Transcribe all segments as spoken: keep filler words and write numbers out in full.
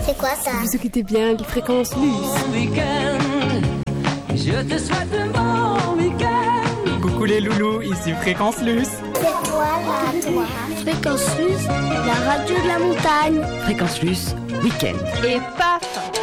C'est quoi ça? Vous écoutez bien Fréquence Luce. Bon week-end, je te souhaite un bon week-end. Coucou les loulous, ici Fréquence Luce. C'est quoi là, toi? Fréquence Luce, la radio de la montagne. Fréquence Luce, week-end. Et paf!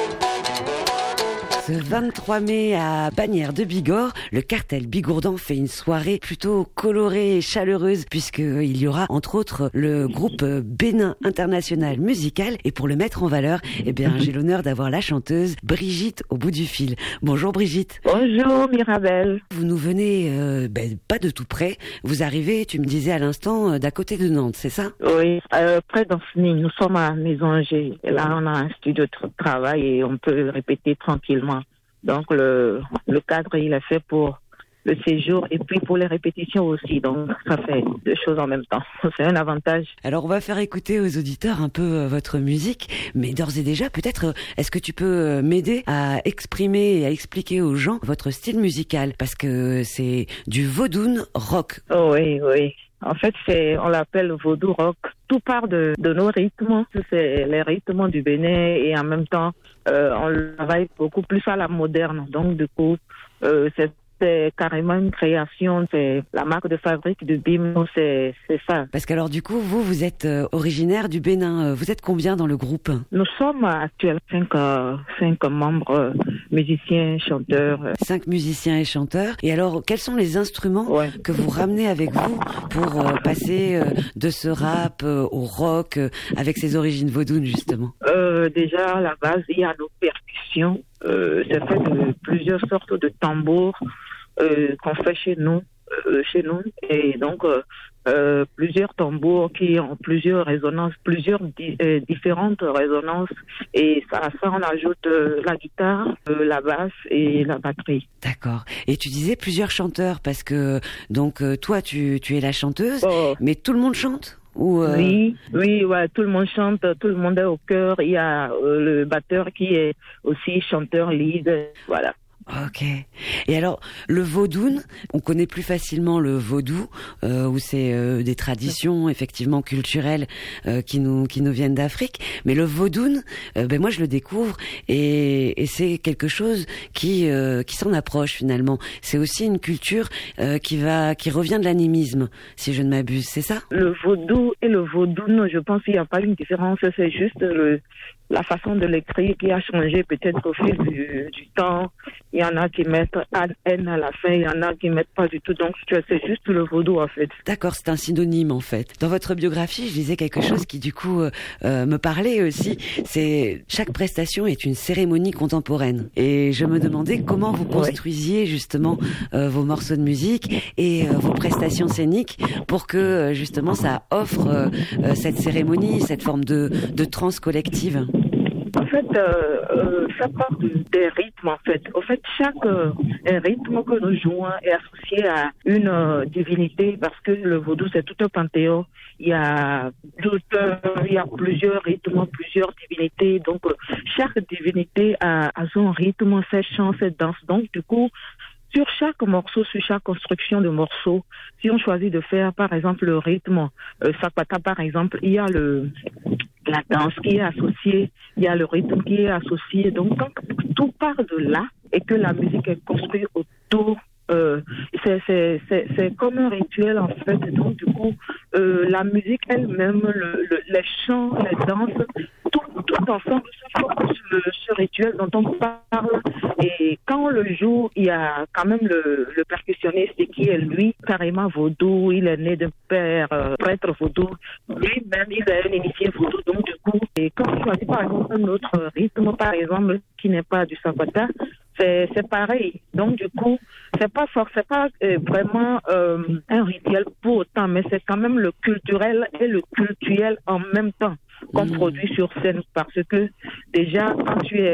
Ce vingt-trois mai à Bagnères de Bigorre, le cartel Bigourdan fait une soirée plutôt colorée et chaleureuse puisqu'il y aura entre autres le groupe Bénin International Musical et pour le mettre en valeur, eh bien j'ai l'honneur d'avoir la chanteuse Brigitte au bout du fil. Bonjour Brigitte. Bonjour Mirabelle. Vous nous venez euh, ben, pas de tout près, vous arrivez, tu me disais à l'instant, euh, d'à côté de Nantes, c'est ça? Oui, euh, près d'Ancenis, nous sommes à Maison-Angers. Et là on a un studio de travail et on peut répéter tranquillement. Donc le, le cadre il est fait pour le séjour et puis pour les répétitions aussi. Donc ça fait deux choses en même temps. C'est un avantage. Alors on va faire écouter aux auditeurs un peu euh, votre musique, mais d'ores et déjà peut-être euh, est-ce que tu peux euh, m'aider à exprimer et à expliquer aux gens votre style musical parce que c'est du vaudou rock. Oh oui, oui. En fait, c'est, on l'appelle vaudou rock. Tout part de, de nos rythmes. C'est les rythmes du Bénin et en même temps, euh, on travaille beaucoup plus à la moderne. Donc, du coup, euh, c'est, c'est carrément une création. C'est la marque de fabrique de Bimo, c'est, c'est ça. Parce qu'alors, du coup, vous, vous êtes euh, originaire du Bénin. Vous êtes combien dans le groupe? Nous sommes actuellement cinq, euh, cinq membres euh, musiciens, chanteurs. Euh. Cinq musiciens et chanteurs. Et alors, quels sont les instruments ouais. que vous ramenez avec vous pour euh, passer euh, de ce rap euh, au rock euh, avec ses origines vaudounes, justement? euh, Déjà, à la base, il y a nos percussions. Euh, c'est fait de plusieurs sortes de tambours euh, qu'on fait chez nous, euh, chez nous. Et donc, euh, euh, plusieurs tambours qui ont plusieurs résonances, plusieurs di- euh, différentes résonances. Et ça, ça on ajoute euh, la guitare, euh, la basse et la batterie. D'accord. Et tu disais plusieurs chanteurs parce que, donc, euh, toi, tu, tu es la chanteuse, oh. mais tout le monde chante? Ou euh... Oui, oui, ouais, tout le monde chante, tout le monde est au chœur. Il y a euh, le batteur qui est aussi chanteur lead, voilà. Ok. Et alors, le vaudoun, on connaît plus facilement le vaudou, euh, où c'est euh, des traditions effectivement culturelles euh, qui nous qui nous viennent d'Afrique. Mais le vaudoun, euh, ben moi je le découvre et, et c'est quelque chose qui euh, qui s'en approche finalement. C'est aussi une culture euh, qui va qui revient de l'animisme, si je ne m'abuse. C'est ça? Le vaudou et le vaudoun, je pense qu'il n'y a pas une différence. C'est juste le la façon de l'écrire qui a changé peut-être au fil du, du temps. Il y en a qui mettent N à la fin, il y en a qui mettent pas du tout. Donc, c'est juste le vaudou, en fait. D'accord, c'est un synonyme, en fait. Dans votre biographie, je lisais quelque chose qui, du coup, euh, me parlait aussi. C'est chaque prestation est une cérémonie contemporaine. Et je me demandais comment vous construisiez, justement, euh, vos morceaux de musique et euh, vos prestations scéniques pour que, justement, ça offre euh, cette cérémonie, cette forme de, de transe collective. En fait, euh, euh, ça part de, des rythmes, en fait. En fait, chaque euh, rythme que nous jouons est associé à une euh, divinité parce que le vaudou, c'est tout un panthéon. Il y a, tout, euh, il y a plusieurs rythmes, plusieurs divinités. Donc, euh, chaque divinité a, a son rythme, ses chants, ses danses. Donc, du coup, sur chaque morceau, sur chaque construction de morceau, si on choisit de faire, par exemple, le rythme, euh, Sapata, par exemple, il y a le... la danse qui est associée, il y a le rythme qui est associé. Donc, quand tout part de là et que la musique est construite autour, euh, c'est, c'est, c'est, c'est comme un rituel, en fait. Donc, du coup, euh, la musique elle-même, le, le, les chants, les danses, tout, tout ensemble se forme sur ce rituel dont on parle. Et quand on le joue, il y a quand même le, le percussionniste qui est, lui, carrément vaudou. Il est né d'un père euh, prêtre vaudou. Lui-même, il est un initié vaudou. Donc, du coup, et quand on choisit, par exemple, un autre rythme, par exemple, qui n'est pas du sapata, c'est, c'est pareil. Donc, du coup, c'est pas fort, c'est pas euh, vraiment euh, un rituel pour autant, mais c'est quand même le culturel et le cultuel en même temps qu'on mmh. produit sur scène, parce que déjà, quand tu es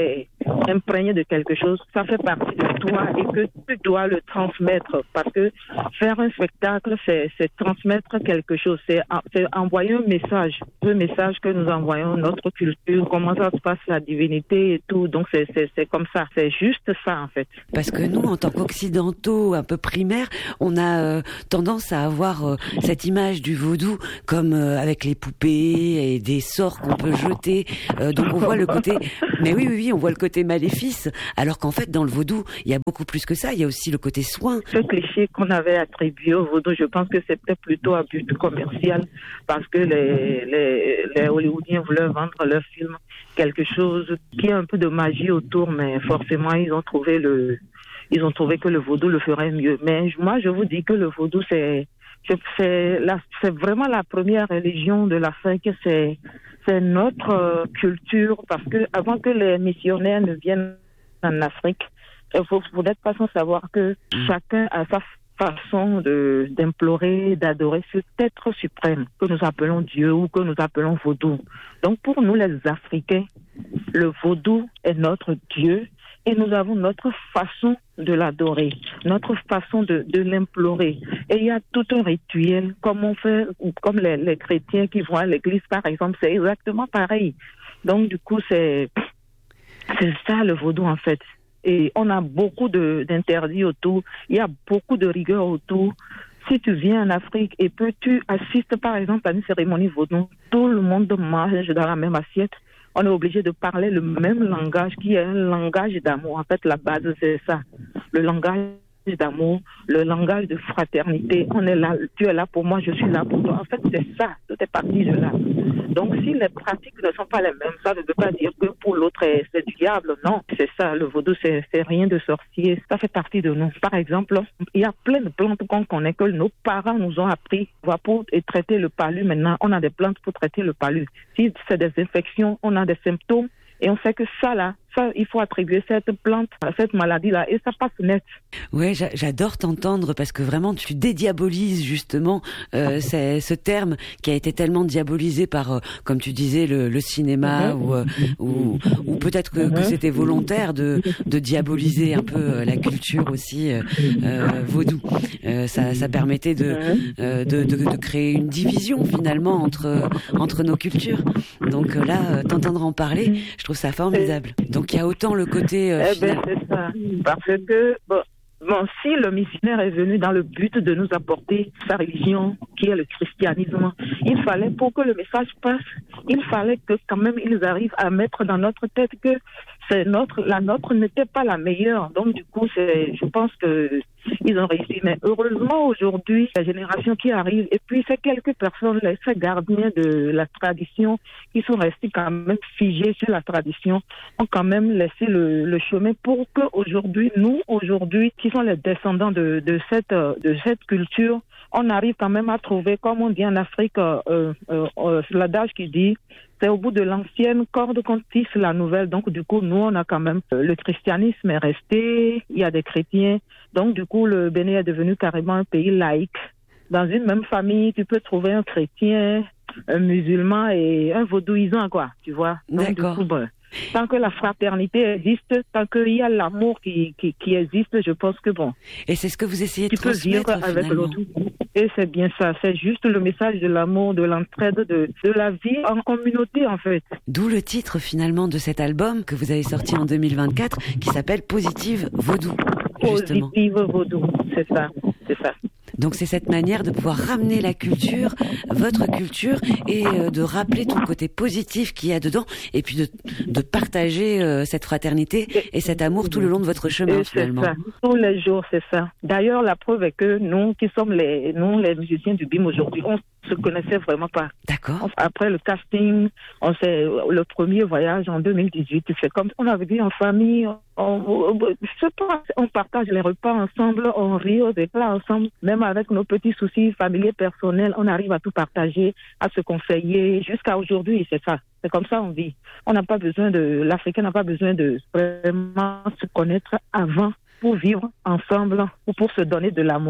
imprégné de quelque chose, ça fait partie de toi et que tu dois le transmettre. Parce que faire un spectacle, c'est, c'est transmettre quelque chose, c'est, c'est envoyer un message, le message que nous envoyons, notre culture, comment ça se passe, la divinité et tout. Donc c'est, c'est, c'est comme ça, c'est juste ça en fait. Parce que nous, en tant qu'occidentaux un peu primaires, on a euh, tendance à avoir euh, cette image du vaudou comme euh, avec les poupées et des sorts qu'on peut jeter. Euh, donc on voit le côté, mais oui, oui, oui, on voit le côté maléfice. Alors qu'en fait, dans le vaudou, il y a beaucoup plus que ça. Il y a aussi le côté soin. Ce cliché qu'on avait attribué au vaudou, je pense que c'était plutôt à but commercial, parce que les, les, les Hollywoodiens voulaient vendre leur film quelque chose qui a un peu de magie autour, mais forcément ils ont trouvé le, ils ont trouvé que le vaudou le ferait mieux. Mais moi, je vous dis que le vaudou, c'est, c'est, c'est, la, c'est vraiment la première religion de l'Afrique. C'est, c'est notre euh, culture, parce que avant que les missionnaires ne viennent en Afrique, vous, vous n'êtes pas sans savoir que chacun a sa façon de, d'implorer, d'adorer cet être suprême que nous appelons Dieu ou que nous appelons vaudou. Donc pour nous les Africains, le vaudou est notre Dieu et nous avons notre façon de l'adorer, notre façon de, de l'implorer. Et il y a tout un rituel, comme on fait, comme les, les chrétiens qui vont à l'église par exemple, c'est exactement pareil. Donc du coup c'est, c'est ça le vaudou en fait. Et on a beaucoup de, d'interdits autour, il y a beaucoup de rigueur autour. Si tu viens en Afrique et que tu assistes par exemple à une cérémonie vaudou, tout le monde mange dans la même assiette. On est obligé de parler le même langage qui est un langage d'amour. En fait, la base, c'est ça. Le langage d'amour, le langage de fraternité. On est là, tu es là pour moi, je suis là pour toi. En fait, c'est ça. Tout est parti de là. Donc, si les pratiques ne sont pas les mêmes, ça ne veut pas dire que pour l'autre, c'est du diable. Non, c'est ça. Le vaudou, c'est, c'est rien de sorcier. Ça fait partie de nous. Par exemple, il y a plein de plantes qu'on connaît que nos parents nous ont appris. Pour traiter le palu, maintenant, on a des plantes pour traiter le palu. Si c'est des infections, on a des symptômes. Et on sait que ça, là, ça, il faut attribuer cette plante à cette maladie-là. Et ça passe net. Ouais, j'a- j'adore t'entendre parce que vraiment, tu dédiabolises justement euh, c'est, ce terme qui a été tellement diabolisé par, euh, comme tu disais, le, le cinéma, mm-hmm. ou, euh, ou, ou peut-être que, mm-hmm. que c'était volontaire de, de diaboliser un peu euh, la culture aussi euh, euh, vaudou. Euh, ça, ça permettait de, euh, de, de, de créer une division finalement entre, entre nos cultures. Donc euh, là, euh, t'entendre en parler, je trouve ça formidable. Donc il y a autant le côté... Euh, eh ben, c'est ça. Parce que, bon, bon, si le missionnaire est venu dans le but de nous apporter sa religion, qui est le christianisme, il fallait, pour que le message passe, il fallait que quand même ils arrivent à mettre dans notre tête que c'est notre, la nôtre n'était pas la meilleure. Donc du coup, c'est, je pense que ils ont réussi. Mais heureusement aujourd'hui, la génération qui arrive, et puis ces quelques personnes, ces gardiens de la tradition, qui sont restés quand même figés sur la tradition, ont quand même laissé le, le chemin pour que aujourd'hui, nous aujourd'hui, qui sont les descendants de, de cette de cette culture, on arrive quand même à trouver, comme on dit en Afrique, euh, euh, euh, l'adage qui dit, c'est au bout de l'ancienne corde qu'on tisse la nouvelle. Donc, du coup, nous, on a quand même, euh, le christianisme est resté, il y a des chrétiens. Donc, du coup, le Bénin est devenu carrément un pays laïque. Dans une même famille, tu peux trouver un chrétien, un musulman et un vaudouisant, quoi, tu vois. Donc, D'accord. Du coup, bon, tant que la fraternité existe, tant qu'il y a l'amour qui, qui, qui existe, je pense que bon. Et c'est ce que vous essayez de tu peux transmettre vivre avec finalement. l'autre. Et c'est bien ça, c'est juste le message de l'amour, de l'entraide, de, de la vie en communauté en fait. D'où le titre finalement de cet album que vous avez sorti en deux mille vingt-quatre qui s'appelle Positive Vaudou. Justement. Positive Vaudou, c'est ça, c'est ça. Donc c'est cette manière de pouvoir ramener la culture, votre culture, et euh, de rappeler tout le côté positif qu'il y a dedans, et puis de, de partager euh, cette fraternité et cet amour tout le long de votre chemin et finalement. C'est ça. Tous les jours, c'est ça. D'ailleurs, la preuve est que nous, qui sommes les, nous, les musiciens du B I M aujourd'hui, on se connaissait vraiment pas. D'accord. Après le casting, on s'est, le premier voyage en deux mille dix-huit, c'est comme on avait dit en famille, on, on, je sais pas, on partage les repas ensemble, on rit aux éclats ensemble, même avec nos petits soucis familiers personnels, on arrive à tout partager, à se conseiller, jusqu'à aujourd'hui, c'est ça. C'est comme ça on vit. On n'a pas besoin de, l'Africain n'a pas besoin de vraiment se connaître avant pour vivre ensemble ou pour se donner de l'amour.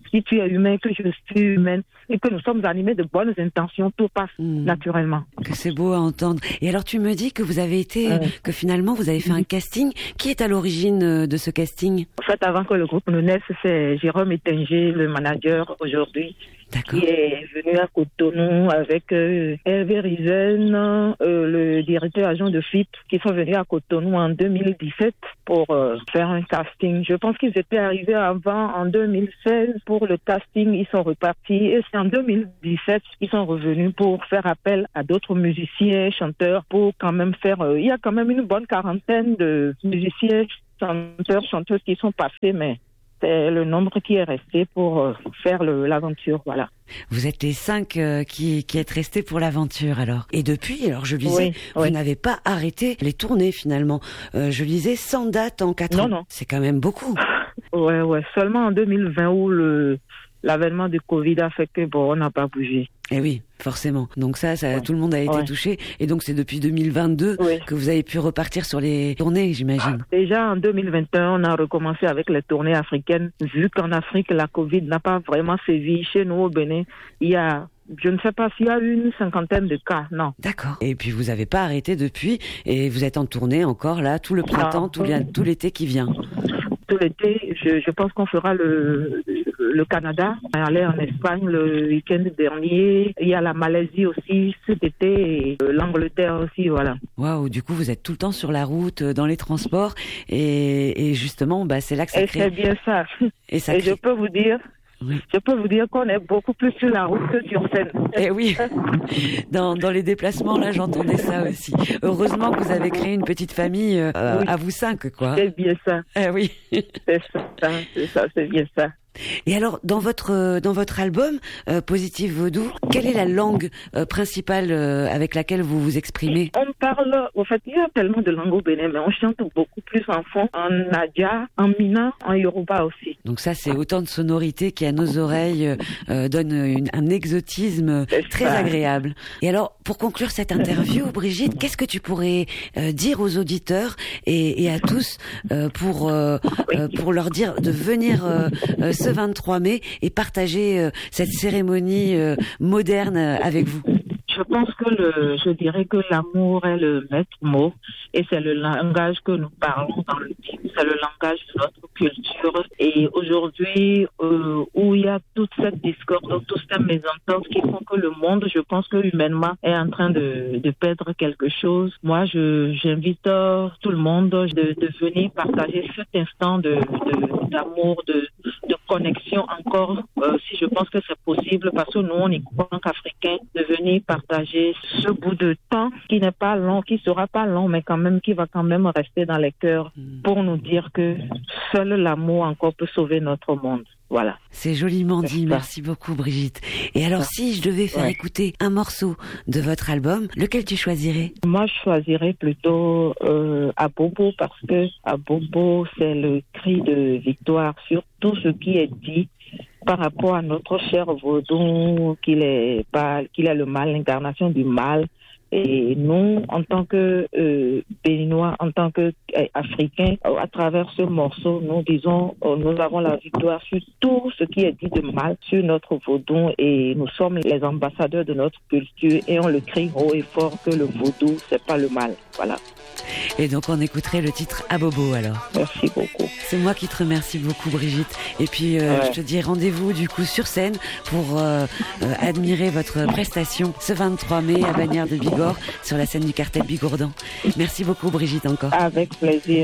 si tu es humain, que je suis humaine, et que nous sommes animés de bonnes intentions, tout passe mmh. naturellement. Que c'est beau à entendre. Et alors tu me dis que vous avez été, euh, que finalement vous avez fait un casting. Qui est à l'origine de ce casting? En fait, avant que le groupe ne naisse, c'est Jérôme Ettinger, le manager aujourd'hui, qui est venu à Cotonou avec euh, Hervé Rizen, euh, le directeur agent de F I P, qui sont venus à Cotonou en deux mille dix-sept pour euh, faire un casting. Je pense qu'ils étaient arrivés avant, en deux mille seize, pour le casting. Ils sont repartis et c'est en deux mille dix-sept qu'ils sont revenus pour faire appel à d'autres musiciens, chanteurs, pour quand même faire... Euh, il y a quand même une bonne quarantaine de musiciens, chanteurs, chanteuses qui sont passés, mais... c'est le nombre qui est resté pour euh, faire le, l'aventure, voilà. Vous êtes les cinq euh, qui, qui êtes restés pour l'aventure, alors. Et depuis, alors je lisais, oui, vous oui. n'avez pas arrêté les tournées, finalement. Euh, je lisais cent dates en quatre non, ans. Non, non. C'est quand même beaucoup. Ouais, ouais. Seulement en deux mille vingt où le, l'avènement du Covid a fait que, bon, on n'a pas bougé. Eh oui, forcément. Donc ça, ça ouais. tout le monde a été ouais. touché. Et donc c'est depuis deux mille vingt-deux oui. que vous avez pu repartir sur les tournées, j'imagine. Déjà en deux mille vingt et un, on a recommencé avec les tournées africaines. Vu qu'en Afrique, la Covid n'a pas vraiment sévi. Chez nous, au Bénin, il y a... je ne sais pas s'il y a une cinquantaine de cas, non. D'accord. Et puis vous n'avez pas arrêté depuis et vous êtes en tournée encore là, tout le printemps, tout, tout l'été qui vient. Tout l'été, je, je pense qu'on fera le, le Canada. On est allé en Espagne le week-end dernier. Il y a la Malaisie aussi cet été et l'Angleterre aussi, voilà. Waouh, du coup vous êtes tout le temps sur la route, dans les transports et, et justement, bah, c'est là que ça et crée... c'est bien ça. Et, ça et crée... je peux vous dire... Oui. Je peux vous dire qu'on est beaucoup plus sur la route que sur scène. Eh oui, dans, dans les déplacements, là, j'entendais ça aussi. Heureusement que vous avez créé une petite famille euh, oui. à vous cinq, quoi. C'est bien ça. Eh oui. C'est ça, c'est ça, c'est bien ça. Et alors, dans votre dans votre album euh, Positive Vodou, quelle est la langue euh, principale euh, avec laquelle vous vous exprimez? On parle, en fait, il y a tellement de langues au Bénin, mais on chante beaucoup plus en fond, en Nadia, en Mina, en Yoruba aussi. Donc ça, c'est autant de sonorités qui à nos oreilles euh, donnent une, un exotisme c'est très ça. Agréable. Et alors, pour conclure cette interview, Brigitte, qu'est-ce que tu pourrais euh, dire aux auditeurs et, et à tous euh, pour euh, oui. euh, pour leur dire de venir euh, euh, ce vingt-trois mai et partager euh, cette cérémonie euh, moderne euh, avec vous? Je pense que le, je dirais que l'amour est le maître mot et c'est le langage que nous parlons dans le film, c'est le langage de notre culture. Et aujourd'hui, euh, où il y a toute cette discorde, toutes ces mésententes qui font que le monde, je pense que humainement, est en train de, de perdre quelque chose. Moi, je, j'invite euh, tout le monde de, de venir partager cet instant de, de, d'amour, de, de connexion encore, euh, si je pense que c'est possible, parce que nous, on y croit en tant qu'Africains, de venir partager ce bout de temps qui n'est pas long, qui sera pas long, mais quand même, qui va quand même rester dans les cœurs pour nous dire que seul l'amour encore peut sauver notre monde. Voilà. C'est joliment dit. Merci beaucoup, Brigitte. Et alors, si je devais faire ouais. écouter un morceau de votre album, lequel tu choisirais? Moi, je choisirais plutôt euh, Abobo, parce que Abobo, c'est le cri de victoire sur tout ce qui est dit par rapport à notre cher Vaudou, qu'il est pas, qu'il est le mal, l'incarnation du mal. Et nous, en tant que euh, Béninois, en tant qu'Africains, euh, à travers ce morceau, nous disons, euh, nous avons la victoire sur tout ce qui est dit de mal sur notre vaudou et nous sommes les ambassadeurs de notre culture et on le crie haut et fort que le vaudou, c'est pas le mal. Voilà. Et donc on écouterait le titre Abobo alors. Merci beaucoup. C'est moi qui te remercie beaucoup, Brigitte. Et puis euh, ouais. je te dis rendez-vous du coup sur scène pour euh, euh, admirer votre prestation ce vingt-trois mai à Bagnères de Bigorre sur la scène du Cartel Bigourdan. Merci beaucoup, Brigitte, encore. Avec plaisir.